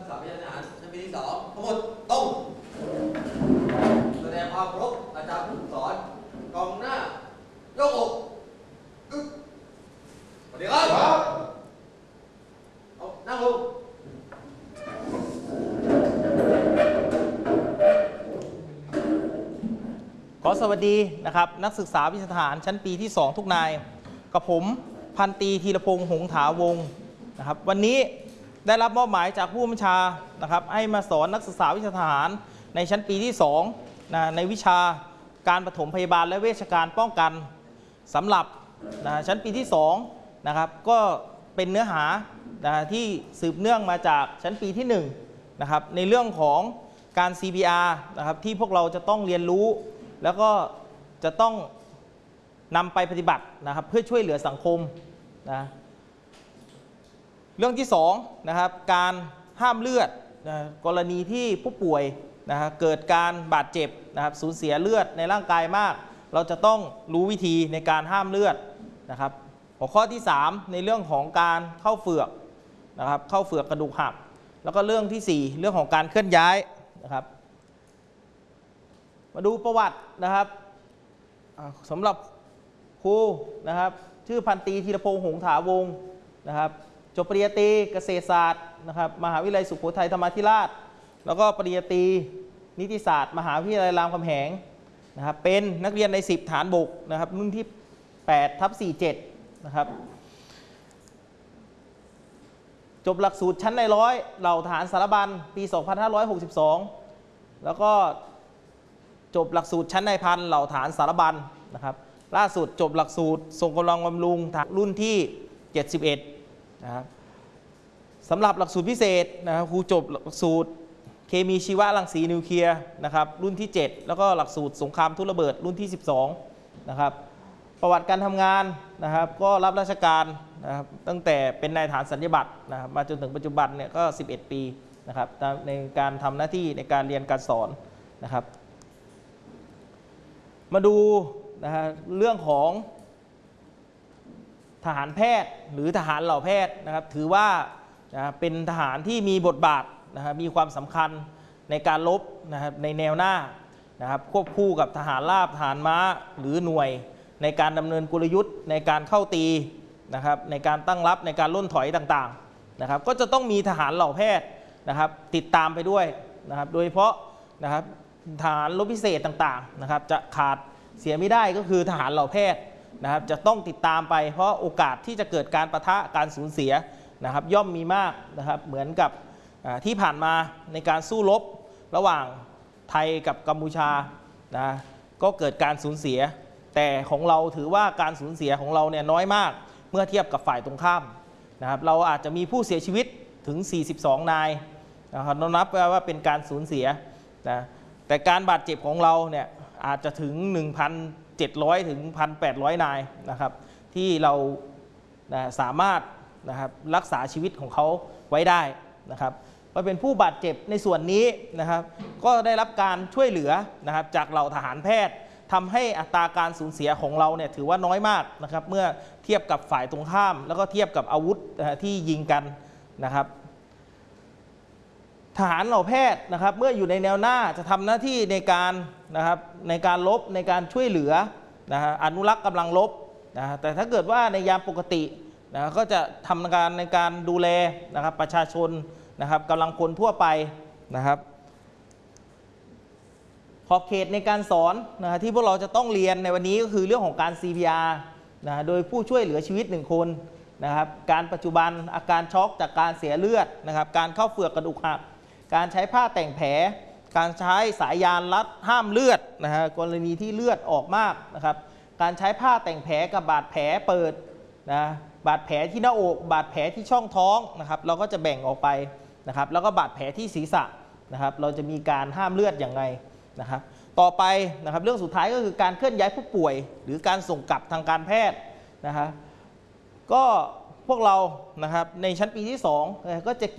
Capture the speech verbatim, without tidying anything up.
ศึกษาวิทยาทหารชั้นปีที่สองทั้งหมดตรงแสดงความเคารพอาจารย์ผู้สอนกองหน้ายกอกสวัสดีครับเอานั่งลงขอสวัสดีนะครับนักศึกษาวิชาทหารชั้นปีที่สองทุกนายกับผมพันตรีธีรพงษ์หงถาวงศ์นะครับวันนี้ได้รับมอบหมายจากผู้บัญชานะครับให้มาสอนนักศึกษาวิชาทหารในชั้นปีที่สองนะในวิชาการปฐมพยาบาลและเวชการป้องกันสำหรับนะชั้นปีที่สองนะครับก็เป็นเนื้อหานะที่สืบเนื่องมาจากชั้นปีที่หนึ่งนะครับในเรื่องของการ ซี พี อาร์ นะครับที่พวกเราจะต้องเรียนรู้แล้วก็จะต้องนำไปปฏิบัตินะครับเพื่อช่วยเหลือสังคมนะเรื่องที่สองนะครับการห้ามเลือดนะกรณีที่ผู้ป่วยนะฮะเกิดการบาดเจ็บนะครับสูญเสียเลือดในร่างกายมากเราจะต้องรู้วิธีในการห้ามเลือดนะครับหัวข้อที่สามในเรื่องของการเข้าเฝือกนะครับเข้าเฝือกกระดูกหักแล้วก็เรื่องที่สี่เรื่องของการเคลื่อนย้ายนะครับมาดูประวัตินะครับสำหรับครูนะครับชื่อพันตรีธีรพงษ์หงถาวงศ์นะครับจบปริญญาตรีเกษตรศาสตร์นะครับมหาวิทยาลัยสุโขทัยธรรมาธิราชแล้วก็ปริญญาตรีนิติศาสตร์มหาวิทยาลัยรามคำแหงนะครับเป็นนักเรียนในสิบฐานบกนะครับรุ่นที่แปดทับสี่สิบเจ็ดนะครับจบหลักสูตรชั้นในร้อยเหล่าทหารสารบัญปีสองพันห้าร้อยหกสิบสองแล้วก็จบหลักสูตรชั้นในพันเหล่าฐานสารบัญนะครับล่าสุดจบหลักสูตรส่งกำลังบำรุงรุ่นที่เจ็ดสิบเอ็ดนะครับสำหรับหลักสูตรพิเศษนะครับครูจบหลักสูตรเคมีชีวะรังสีนิวเคลียร์นะครับรุ่นที่เจ็ดแล้วก็หลักสูตรสงครามทุนระเบิดรุ่นที่สิบสองนะครับประวัติการทำงานนะครับก็รับราชการนะครับตั้งแต่เป็นนายฐานสัญญาบัตรนะครับมาจนถึงปัจจุบันเนี่ยก็สิบเอ็ดปีนะครับในการทำหน้าที่ในการเรียนการสอนนะครับมาดูนะฮะเรื่องของทหารแพทย์หรือทหารเหล่าแพทย์นะครับถือว่านะเป็นทหารที่มีบทบาทนะครับมีความสำคัญในการรบนะครับในแนวหน้านะครับควบคู่กับทหารราบทหารม้าหรือหน่วยในการดำเนินกลยุทธ์ในการเข้าตีนะครับในการตั้งรับในการล่นถอยต่างๆนะครับก็จะต้องมีทหารเหล่าแพทย์นะครับติดตามไปด้วยนะครับโดยเฉพาะนะครับทหารรบพิเศษต่างๆนะครับจะขาดเสียไม่ได้ก็คือทหารเหล่าแพทย์นะครับจะต้องติดตามไปเพราะโอกาสที่จะเกิดการปะทะการสูญเสียนะครับย่อมมีมากนะครับเหมือนกับที่ผ่านมาในการสู้รบระหว่างไทยกับกัมพูชานะก็เกิดการสูญเสียแต่ของเราถือว่าการสูญเสียของเราเนี่ยน้อยมากเมื่อเทียบกับฝ่ายตรงข้ามนะครับเราอาจจะมีผู้เสียชีวิตถึงสี่สิบสองนายนะครับนับว่าเป็นการสูญเสียนะแต่การบาดเจ็บของเราเนี่ยอาจจะถึง หนึ่งพันเจ็ดร้อย ถึง หนึ่งพันแปดร้อย นายนะครับที่เรานะสามารถนะครับรักษาชีวิตของเขาไว้ได้นะครับก็เป็นผู้บาดเจ็บในส่วนนี้นะครับก็ได้รับการช่วยเหลือนะครับจากเหล่าทหารแพทย์ทำให้อัตราการสูญเสียของเราเนี่ยถือว่าน้อยมากนะครับเมื่อเทียบกับฝ่ายตรงข้ามแล้วก็เทียบกับอาวุธที่ยิงกันนะครับทหารเหล่าแพทย์นะครับเมื่ออยู่ในแนวหน้าจะทำหน้าที่ในการนะครับในการรบในการช่วยเหลือนะฮะอนุรักษ์กำลังรบนะแต่ถ้าเกิดว่าในยามปกตินะก็จะทำการในการดูแลนะครับประชาชนนะครับกำลังพลทั่วไปนะครับขอบเขตในการสอนนะที่พวกเราจะต้องเรียนในวันนี้ก็คือเรื่องของการ ซี พี อาร์ นะโดยผู้ช่วยเหลือชีวิตหนึ่งคนนะครับการปัจจุบันอาการช็อกจากการเสียเลือดนะครับการเข้าเฝือกกระดูกหักการใช้ผ้าแต่งแผลการใช้สายยางรัดห้ามเลือดนะฮะกรณีที่เลือดออกมากนะครับการใช้ผ้าแต่งแผลกับบาดแผลเปิดนะบาดแผลที่หน้าอกบาดแผลที่ช่องท้องนะครับเราก็จะแบ่งออกไปนะครับแล้วก็บาดแผลที่ศีรษะนะครับเราจะมีการห้ามเลือดอย่างไรนะครับต่อไปนะครับเรื่องสุดท้ายก็คือการเคลื่อนย้ายผู้ป่วยหรือการส่งกลับทางการแพทย์นะฮะก็พวกเรานะครับในชั้นปีที่สองก็จะ